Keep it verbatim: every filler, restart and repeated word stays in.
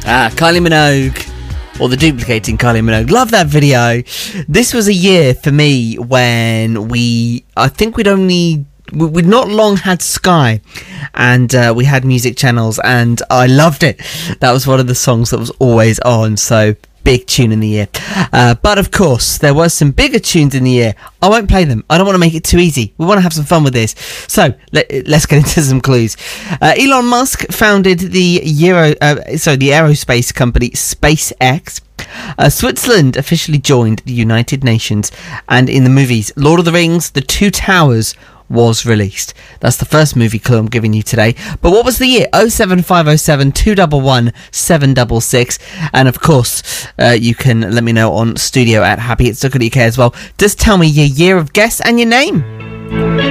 Ah, Kylie Minogue. Or the duplicating Kylie Minogue. Love that video. This was a year for me when we, I think we'd only, we'd not long had Sky, and uh, we had music channels, and I loved it. That was one of the songs that was always on, so big tune in the year. Uh, but of course, there were some bigger tunes in the year. I won't play them. I don't want to make it too easy. We want to have some fun with this. So let, let's get into some clues. Uh, Elon Musk founded the Euro, uh, sorry, the aerospace company SpaceX. Uh, Switzerland officially joined the United Nations, and in the movies, Lord of the Rings: The Two Towers was released. That's the first movie clue I'm giving you today. But what was the year? oh seven five oh seven, two one one, seven six six. And of course, uh, you can let me know on studio at happy hits dot co dot uk as well. Just tell me your year of guess and your name.